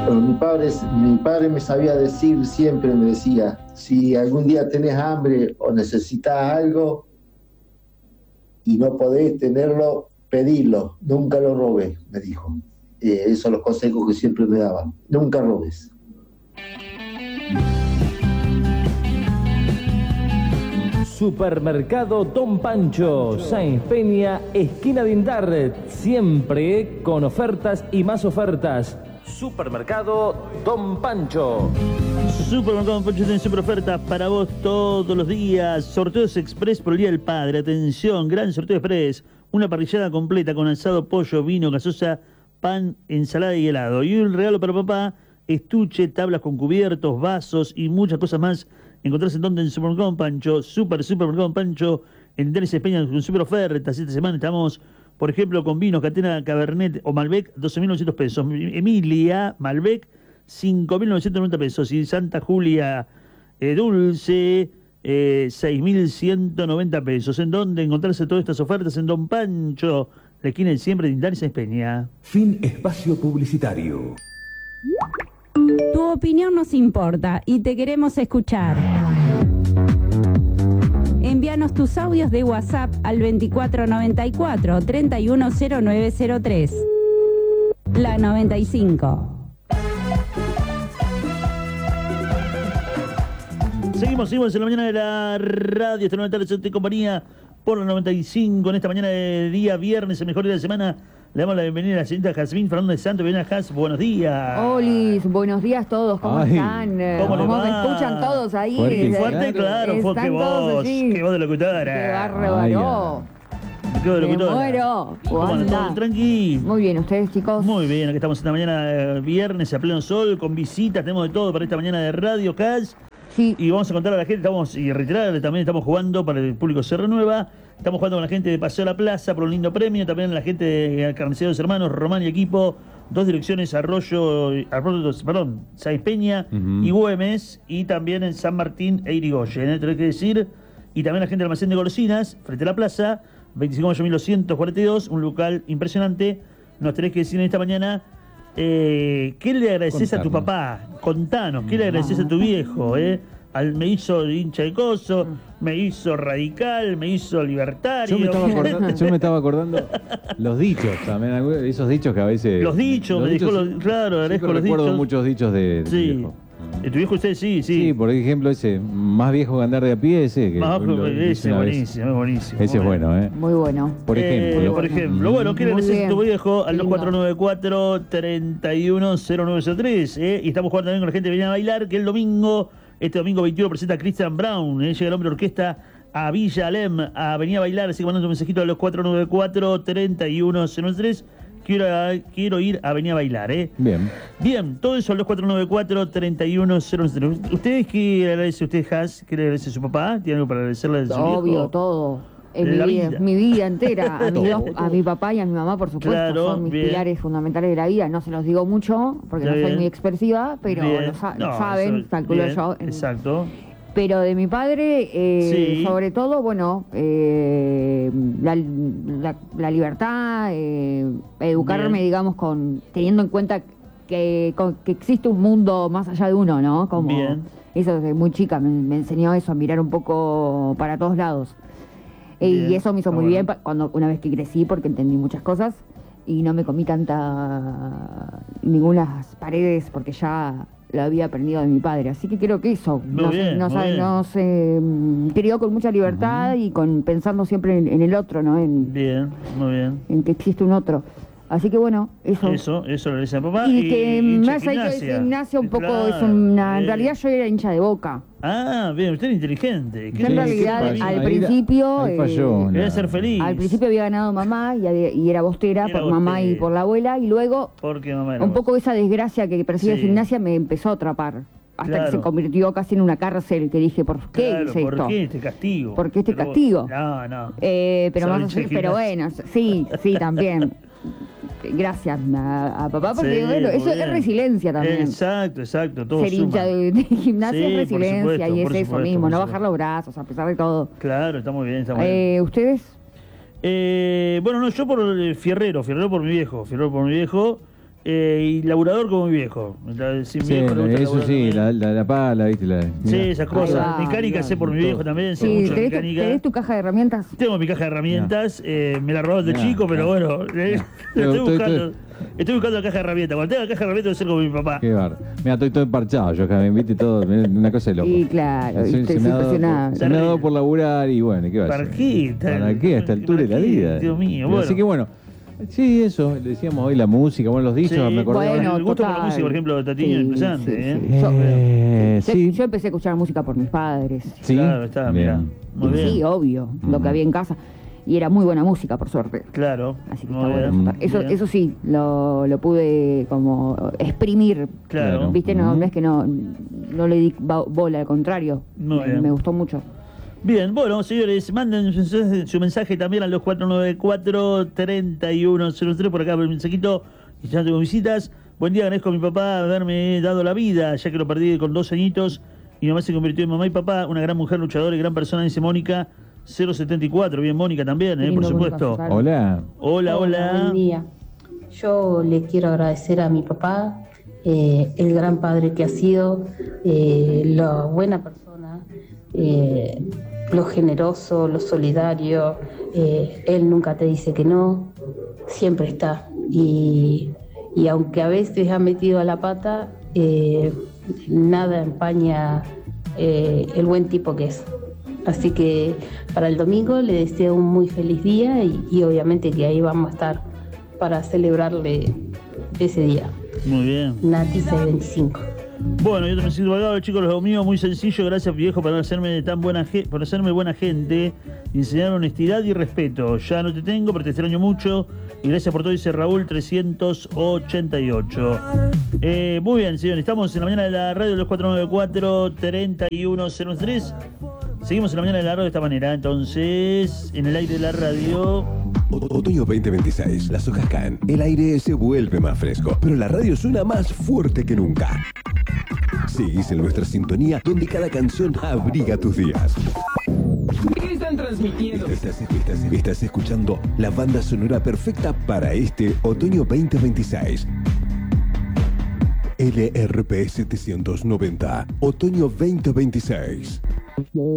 Bueno, mi padre me sabía decir, siempre me decía, si algún día tenés hambre o necesitas algo y no podés tenerlo, pedilo, nunca lo robes, me dijo. Esos son los consejos que siempre me daban, nunca robes. Supermercado Don Pancho, Sáenz Peña, esquina Dindar, siempre con ofertas y más ofertas. Supermercado Don Pancho. Supermercado Don Pancho tiene super ofertas para vos todos los días. Sorteos express por el Día del Padre. Atención, gran sorteo express. Una parrillada completa con asado, pollo, vino, gaseosa, pan, ensalada y helado. Y un regalo para papá, estuche, tablas con cubiertos, vasos y muchas cosas más. Encontrás en donde en Supermercado Don Pancho, Supermercado Don Pancho, en Sáenz Peña con super ofertas. Esta semana estamos, por ejemplo, con vinos Catena, Cabernet o Malbec, 12.900 pesos. Emilia, Malbec, 5.990 pesos. Y Santa Julia Dulce, 6.190 pesos. ¿En dónde encontrarse todas estas ofertas? En Don Pancho, la esquina de siempre de Sáenz Peña. Fin espacio publicitario. Tu opinión nos importa y te queremos escuchar. Envíanos tus audios de WhatsApp al 2494-310903. La 95. Seguimos en la mañana de la radio, esta nueva tarde de compañía por la 95, en esta mañana de día viernes, el mejor día de semana. Le damos la bienvenida a la señorita Jazmín Fernández Santos. Bienvenida, Jaz, buenos días. Olis, buenos días todos, ¿cómo están? ¿Cómo me escuchan todos ahí? Fuerte, claro, qué voz de locutora. Qué bárbaro. Me muero. ¿Cómo andan? Tranqui. Muy bien, ¿ustedes, chicos? Muy bien, aquí estamos esta mañana viernes a pleno sol, con visitas, tenemos de todo para esta mañana de radio, Jaz. Sí. Y vamos a contar a la gente, y reiterarle, también estamos jugando para el público se renueva. Estamos jugando con la gente de Paseo a la Plaza por un lindo premio. También la gente de Carniceros Hermanos, Román y Equipo. 2 direcciones, Sáenz Peña y Güemes. Y también en San Martín e Irigoyen, tenés que decir. Y también la gente del Almacén de Golosinas, frente a la plaza, 25 de mayo 1242, un local impresionante. Nos tenés que decir en esta mañana, ¿qué le agradeces a tu papá? Contanos, ¿qué le agradeces a tu viejo? Me hizo hincha de coso, me hizo radical, me hizo libertario. Yo me estaba acordando los dichos también, esos dichos que a veces... Los dichos, claro, agradezco los dichos. Recuerdo muchos dichos de sí. viejo. ¿De tu viejo usted? Sí. Sí, por ejemplo, ese, más viejo que andar de a pie, ese. Que ese es buenísimo. Ese es bueno, ¿eh? Muy bueno. Por ejemplo, bueno, ¿qué le agradeces a tu viejo? Al 2494-310903, Y estamos jugando también con la gente que viene a bailar, que el domingo... Este domingo 21 presenta a Christian Brown, llega el hombre orquesta a Villa Alem, a venir a bailar, así que mandando un mensajito a los 494-3103. Quiero ir a venir a bailar, Bien, todo eso a los 494-3103. ¿Ustedes qué le agradece a usted, Jaz? ¿Qué le agradece a su papá? ¿Tiene algo para agradecerle a su viejo? Obvio, todo. Mi vida entera, a mi papá y a mi mamá, por supuesto, claro, son mis pilares fundamentales de la vida. No se los digo mucho, porque no soy muy expresiva, pero lo saben, calculo yo. Exacto. Pero de mi padre, sobre todo, bueno, la libertad, educarme, digamos, teniendo en cuenta que existe un mundo más allá de uno, ¿no? Como eso desde muy chica me enseñó eso, a mirar un poco para todos lados. Y eso me hizo muy bien una vez que crecí, porque entendí muchas cosas y no me comí ninguna paredes, porque ya lo había aprendido de mi padre. Así que creo que eso, no se crió con mucha libertad y pensando siempre en el otro, ¿no? Bien, muy bien. En que existe un otro. Así que bueno, eso le dice a papá. Y que más hay que gimnasia un poco, en realidad yo era hincha de Boca. Ah, bien, usted es inteligente. Yo en realidad al principio quería ser feliz. Al principio había ganado mamá y era bostera por mamá y por la abuela, y luego un poco esa desgracia que percibe gimnasia me empezó a atrapar. Hasta que se convirtió casi en una cárcel, que dije, ¿por qué hice esto? ¿Por qué este castigo? ¿Por qué este castigo? No. Pero bueno, sí, también. Gracias a papá, porque bueno, eso es resiliencia también. Exacto, todo ser hincha de gimnasia es resiliencia, y es eso mismo, no bajar los brazos a pesar de todo. Claro, está muy bien, ¿Ustedes? Bueno, no, yo por Fierrero por mi viejo. y laburador como mi viejo. Sí, eso sí, la pala, ¿viste? Sí, esas cosas. Mecánica sé por mi viejo también, sé mucho de mecánica. ¿Tenés tu caja de herramientas? Tengo mi caja de herramientas, me la robaron de chico, pero bueno, estoy buscando la caja de herramientas. Cuando tenga la caja de herramientas voy a ser como mi papá. Qué bar. Mira, estoy todo emparchado, yo acá me invité todo, una cosa de loco. Sí, claro, se me ha dado por laburar y bueno, ¿qué va a hacer? ¿Para qué? A esta altura de la vida. Dios mío, bueno. Así que bueno. Sí, eso, le decíamos hoy la música, bueno, los dichos, me acordé. Bueno, el gusto por la música, por ejemplo, de Tatiño es impresionante. Yo empecé a escuchar música por mis padres. Sí, claro, está, mirá. Muy bien. Sí, obvio, lo que había en casa. Y era muy buena música, por suerte. Claro. Así que está bueno. Eso sí, lo pude como exprimir. Claro. ¿Viste? No es que no le di bola, al contrario. Me gustó mucho. Bien, bueno, señores, manden su mensaje también al 2494-3103 por acá por el mensajito. Y ya tengo visitas. Buen día, agradezco a mi papá haberme dado la vida, ya que lo perdí con 2 añitos. Mi mamá se convirtió en mamá y papá, una gran mujer luchadora y gran persona, dice Mónica 074. Bien, Mónica también, por supuesto. Hola. Hola. Buen día. Yo le quiero agradecer a mi papá, el gran padre que ha sido, la buena persona, lo generoso, lo solidario. Él nunca te dice que no, siempre está. Y aunque a veces ha metido a la pata, nada empaña el buen tipo que es. Así que para el domingo le deseo un muy feliz día y obviamente que ahí vamos a estar para celebrarle ese día. Muy bien. Nati 625. Bueno, yo también soy abogado, chicos, lo mío muy sencillo. Gracias, viejo, por hacerme buena gente y enseñar honestidad y respeto. Ya no te tengo, pero te extraño mucho. Y gracias por todo, dice Raúl 388. Muy bien, señores, estamos en la mañana de la radio, los 494-3103. Seguimos en la mañana de la radio de esta manera, entonces, en el aire de la radio. Otoño 2026, las hojas caen, el aire se vuelve más fresco, pero la radio suena más fuerte que nunca. Seguís en nuestra sintonía, donde cada canción abriga tus días. ¿Qué están transmitiendo? Estás escuchando la banda sonora perfecta para este otoño 2026. LRP 790, otoño 2026.